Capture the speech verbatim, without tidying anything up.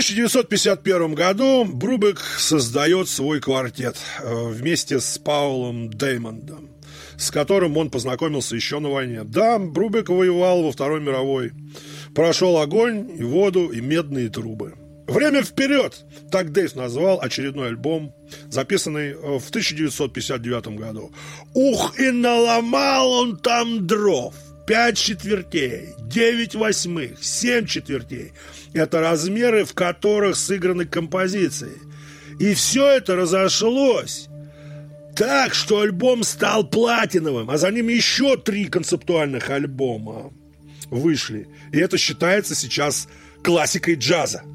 тысяча девятьсот пятьдесят первом году Брубек создает свой квартет вместе с Паулом Деймондом, с которым он познакомился еще на войне. Да, Брубек воевал во Второй мировой. Прошел огонь и воду и медные трубы. «Время вперед!» – так Дэйв назвал очередной альбом, записанный в тысяча девятьсот пятьдесят девятом году. Ух, и наломал он там дров! Пять четвертей, девять восьмых, семь четвертей – это размеры, в которых сыграны композиции. И все это разошлось так, что альбом стал платиновым, а за ним еще три концептуальных альбома вышли. И это считается сейчас классикой джаза.